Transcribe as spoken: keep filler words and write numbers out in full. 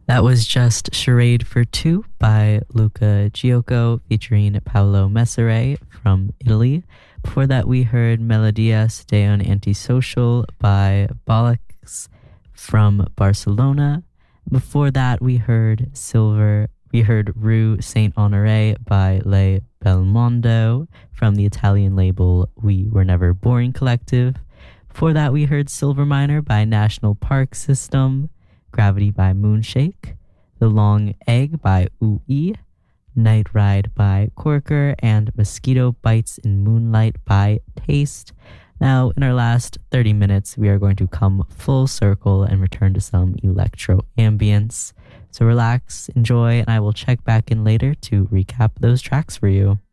That was just Charade for Two by Luca Giocco featuring Paolo Messere from Italy. Before that, we heard Melodias de un Antisocial by Bollocks from Barcelona. Before that, we heard Silver. We heard Rue Saint Honoré by Le Belmondo from the Italian label We Were Never Boring Collective. Before that, we heard Silver Miner by National Park System, Gravity by Moonshake, The Long Egg by U E, Night Ride by Corker, and Mosquito Bites in Moonlight by Taste. Now, in our last thirty minutes, we are going to come full circle and return to some electro ambience. So relax, enjoy, and I will check back in later to recap those tracks for you.